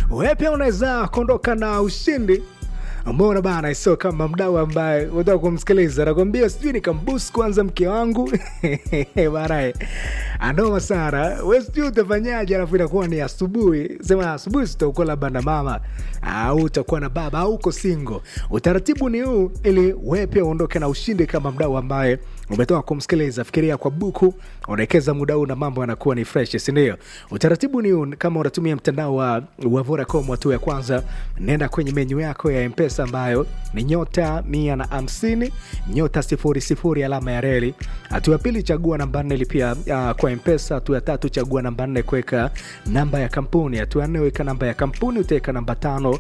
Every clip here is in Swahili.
wewe pia unaweza kuondoka na ushindi. Mbona bana, sio kama mdau ambaye unataka kumsikiliza nakwambia sijui nikamboost kwanza mke wangu bana, anoma sana. Wewe sijui utafanyaje, alafu inakuwa ni asubuhi. Sema asubuhi utakuwa labda na mama au utakuwa na baba au uko single. Utaratibu ni huu ili wewe pia uondoke na ushindi kama mdau ambaye umetoka kumsikiliza. Fikiria kwa buku, unawekeza muda huu na mambo yanakuwa ni fresh, si ndio? Utaratibu ni huu, kama unatumia mtandao wa Vodacom, watu ya kwanza nenda kwenye menu yako ya M-Pesa ambayo ni *150 *00 alama ya reli. Hatua ya pili chagua namba 4 lipia kwa M-Pesa. Hatua ya tatu chagua namba 4 kuweka namba ya kampuni. Hatua ya 4 weka namba ya kampuni, utaweka namba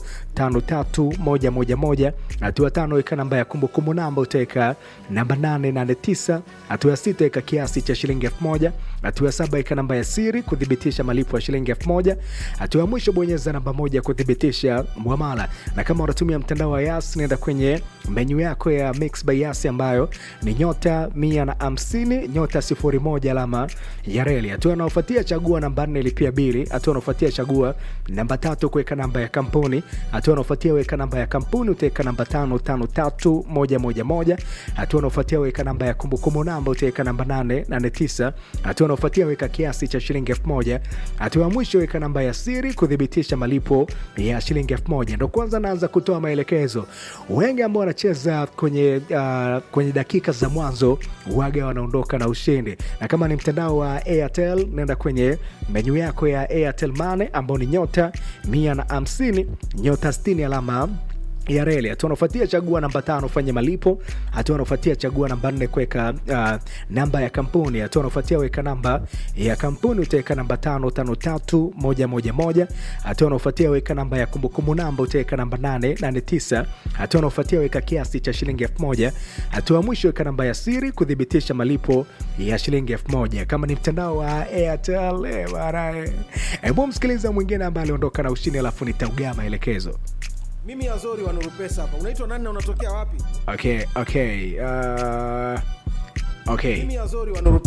553111. Hatua ya 5 weka namba ya kumbukumbu namba, utaweka namba 889. Hatua ya 6 weka kiasi cha shilingi 1000. Hatua ya 7 weka namba ya siri kudhibitisha malipo ya shilingi 1000. Hatua ya mwisho bonyeza namba 1 kudhibitisha muamala. Na kama unatumia mtandao wa Yas, nenda kwenye menu yako ya Mix by Yas ambayo ni *150 *01 alama ya reli. Hatua inayofuatia chagua namba 4 lipia bili. Hatua inayofuatia chagua namba 3 kuweka namba ya kampuni. Hatua inayofuatia weka namba ya kampuni, utaweka namba 553111. Hatua inayofuatia weka namba ya kumbukumbu namba, utaweka namba 889. Hatua inayofuatia weka kiasi cha shilingi 1000. Hatua ya mwisho weka namba ya siri kudhibitisha malipo ya shilingi 1000. Ndio kwanza naanza kutoa maelekezo. Wengi ambao wanacheza kwenye dakika za mwanzo waga wanaondoka na ushindi. Na kama ni mtandao wa Airtel, nenda kwenye menu yako ya Airtel Money ambao ni *150 *60 alama ya reli. Hatua inayofuatia chagua namba 5 fanya malipo. Hatua inayofuatia chagua namba 4 kuweka namba ya kampuni. Hatua inayofuatia weka namba ya kampuni, utaweka namba 553111. Hatua inayofuatia weka namba ya kumbukumbu namba, utaweka namba 889. Hatua inayofuatia weka kiasi cha shilingi 1000. Hatua ya mwisho weka namba ya siri kudhibitisha malipo ya shilingi 1000. Kama ni mtandao wa Airtel barae, hebu msikiliza mwingine ambaye aliondoka na ushindi, alafu nitaugaa maelekezo. Mimi Azori wa Nuru Pesa hapa. Unaitwa nani na unatokea wapi? Okay. Mimi Azori wa Nuru